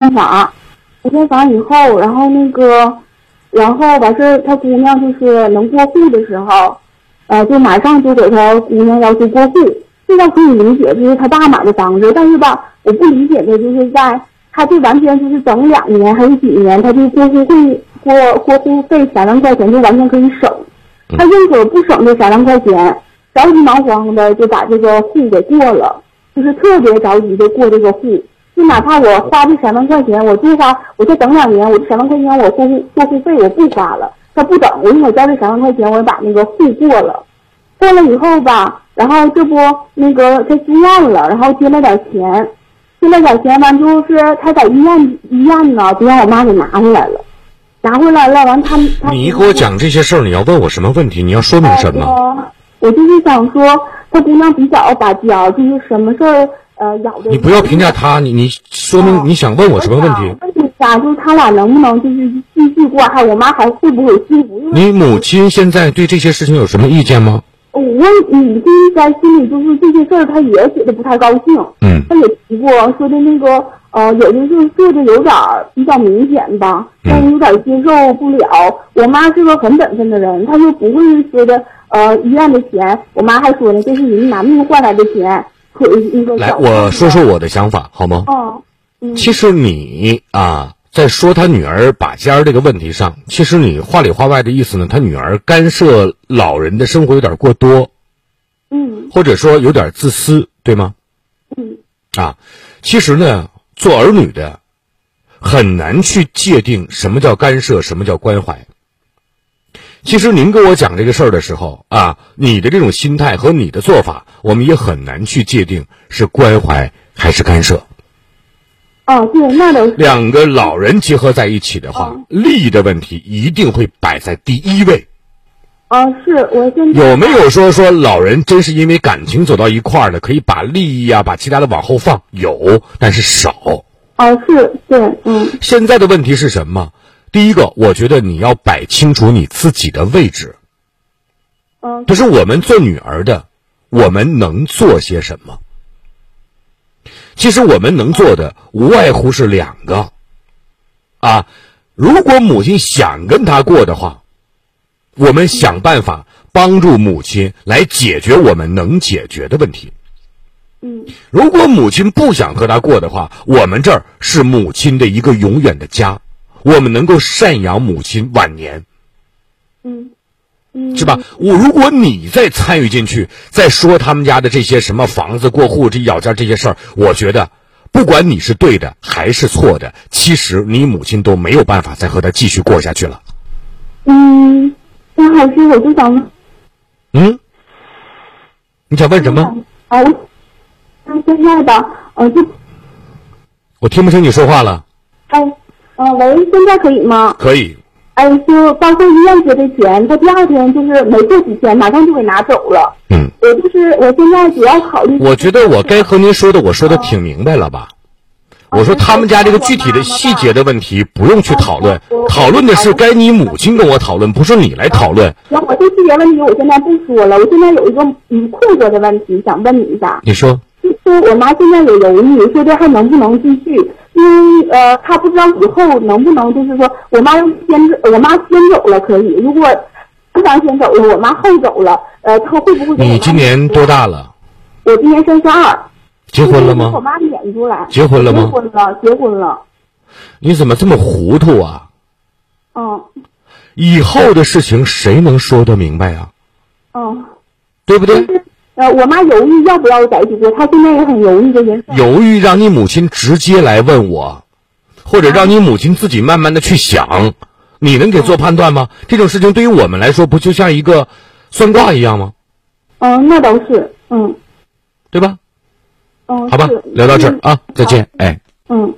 建房以后，然后完事儿，他姑娘就是能过户的时候，就马上就给他姑娘要求过户。这倒可以理解，就是他爸买的房子，但是吧，我不理解的就是他就完全就是整2年还是几年，他就过户费3万块钱就完全可以省。他认可不省这3万块钱，着急忙慌的就把这个户给过了，就是特别着急的过这个户。就哪怕我花这3万块钱，我再等2年，我这3万块钱我过户费我不花了，他不等，我交这3万块钱，我把那个户过了。过了以后吧，然后这不他住院了，然后借了点钱完就是他在医院呢，就让我妈给拿回来了，完他你给我讲这些事儿，你要问我什么问题？你要说明什么？ 我就是想说，他姑娘比较巴交，就是什么事儿咬的。 你不要评价他，你说明你想问我什么问题？ 问一下，就是他俩能不能就是继续过，我妈还会不会幸福？ 你母亲现在对这些事情有什么意见吗？ 我母亲在心里就是这些事儿，她也觉得不太高兴。她也提过说的有的是做的有点比较明显吧，但是有点接受不了。我妈是个很本分的人，她就不会说的医院的钱，我妈还说呢，这是人拿命换来的钱。 来，我说说我的想法好吗？其实你在说他女儿把家这个问题上，其实你话里话外的意思呢，他女儿干涉老人的生活有点过多，或者说有点自私，对吗？其实呢，做儿女的很难去界定什么叫干涉，什么叫关怀。其实您跟我讲这个事儿的时候你的这种心态和你的做法，我们也很难去界定是关怀还是干涉。 对，那都是两个老人结合在一起的话，利益的问题一定会摆在第一位。 是我现在有没有说老人真是因为感情走到一块儿的，可以把利益把其他的往后放？有，但是少。 是，对， 现在的问题是什么？第一个，我觉得你要摆清楚你自己的位置。就是我们做女儿的，我们能做些什么？其实我们能做的无外乎是2个如果母亲想跟他过的话，我们想办法帮助母亲来解决我们能解决的问题。如果母亲不想和他过的话，我们这儿是母亲的一个永远的家，我们能够赡养母亲晚年，是吧？如果你再参与进去，再说他们家的这些什么房子过户、这咬价这些事儿，我觉得不管你是对的还是错的，其实你母亲都没有办法再和他继续过下去了。 那还是我就想你想问什么？ 现在吧， 我听不清你说话了。 喂，现在可以吗？ 可以。 就包括医院结的钱，他第2天就是没过几天，马上就给拿走了。我现在主要考虑。 我觉得我该和您说的，我说的挺明白了吧？我说他们家这个具体的细节的问题不用去讨论，讨论的是该你母亲跟我讨论，不是你来讨论。 行，我这细节问题我现在不说了，我现在有一个困惑的问题想问你一下。 你说。 就说我妈现在有犹豫，说这还能不能继续？因为她不知道以后能不能，就是说我妈先走了可以，如果她先走了，我妈后走了，她会不会？ 你今年多大了？ 我今年32。 结婚了吗？ 我妈演出来。 结婚了吗？ 结婚了。 你怎么这么糊涂啊？以后的事情谁能说得明白啊？对不对？ 我妈犹豫要不要在一起过，她现在也很犹豫这件事。 犹豫让你母亲直接来问我，或者让你母亲自己慢慢的去想，你能给做判断吗？这种事情对于我们来说，不就像一个算卦一样吗？ 那倒是， 对吧？好吧，聊到这儿再见，